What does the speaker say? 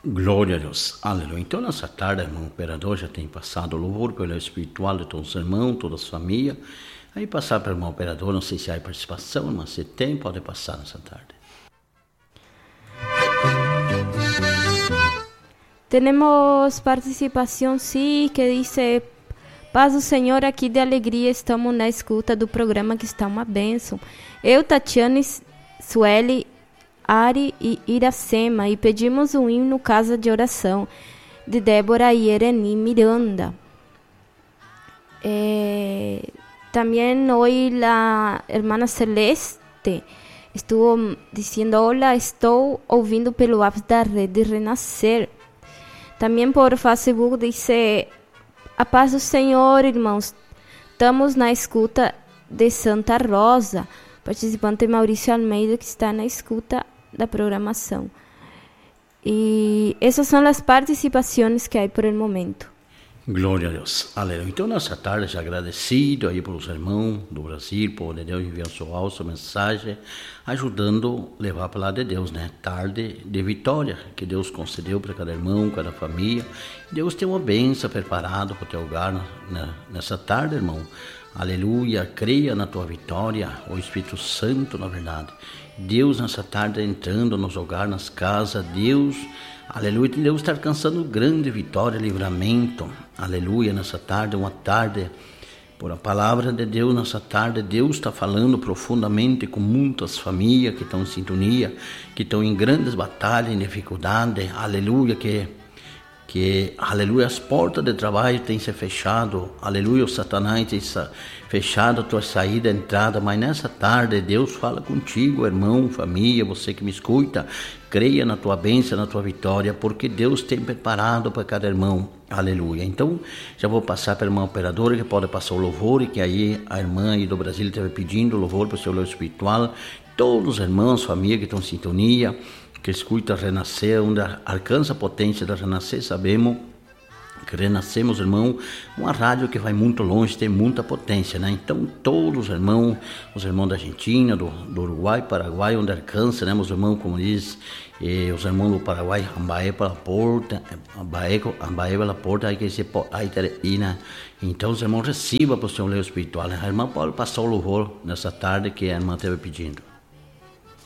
Glória a Deus, aleluia. Então, nessa tarde, irmão operador, já tem passado o louvor pelo espiritual de todos os irmãos, toda a família. Aí passar para o irmão operador, não sei se há participação, mas se tem, pode passar nessa tarde. Temos participação, sim, que diz: paz do Senhor, aqui de alegria, estamos na escuta do programa que está uma bênção. Eu, Tatiane, Sueli, Ari e Iracema, e pedimos um hino Casa de Oração, de Débora e Ereni Miranda. También hoy la hermana Celeste estuvo diciendo: hola, estou ouvindo pelo app da Rede Renascer. Também por Facebook dice: a paz do Senhor, irmãos, estamos na escuta de Santa Rosa. Participante Maurício Almeida, que está na escuta da programação. E essas são as participações que há por el momento. Glória a Deus, aleluia. Então, nessa tarde, já agradecido aí pelos irmãos do Brasil, por Deus enviar sua áudio, sua mensagem, ajudando a levar a palavra de Deus, né? Tarde de vitória, que Deus concedeu para cada irmão, cada família. Deus tem uma bênção preparada para o teu lugar nessa tarde, irmão. Aleluia, creia na tua vitória, o Espírito Santo, na verdade. Deus nessa tarde entrando nos hogares, nas casas, Deus, aleluia, Deus está alcançando grande vitória, livramento, aleluia, nessa tarde, uma tarde, por a palavra de Deus nessa tarde, Deus está falando profundamente com muitas famílias que estão em sintonia, que estão em grandes batalhas, em dificuldade, aleluia, que, aleluia, as portas de trabalho têm se fechado, aleluia, o Satanás tem fechado a tua saída, a entrada, mas nessa tarde Deus fala contigo, irmão, família, você que me escuta, creia na tua bênção, na tua vitória, porque Deus tem preparado para cada irmão, aleluia. Então, já vou passar para a irmã operadora, que pode passar o louvor, e que aí a irmã aí do Brasil estava pedindo louvor para o seu louvor espiritual, todos os irmãos, família que estão em sintonia, que escuta Renascer, onde alcança a potência da Renascer, sabemos que renascemos, irmão, uma rádio que vai muito longe, tem muita potência, né? Então, todos os irmãos da Argentina, do Uruguai, Paraguai, onde alcança, né? Os irmãos, como diz, os irmãos do Paraguai, Ambaé pela porta, Ambaé pela porta, aí que se aí, né? Então, os irmãos recebam para o seu leio espiritual, né? A irmã pode passar o louvor nessa tarde que a irmã esteve pedindo.